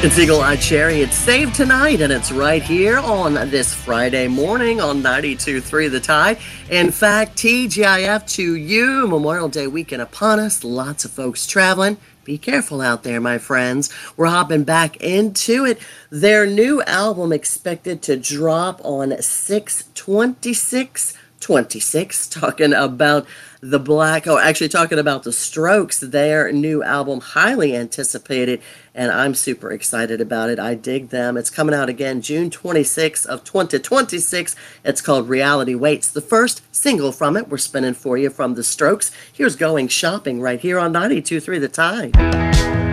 It's Eagle Eye Cherry. It's Saved Tonight, and it's right here on this Friday morning on 92.3 The Tide. In fact, TGIF to you. Memorial Day weekend upon us. Lots of folks traveling. Be careful out there, my friends. We're hopping back into it. Their new album expected to drop on 6/26/26. Talking about talking about the Strokes, their new album, highly anticipated, and I'm super excited about it. I dig them. It's coming out again June 26th of 2026. It's called Reality Waits. The first single from it we're spinning for you from the Strokes. Here's Going Shopping right here on 92.3 The Tide.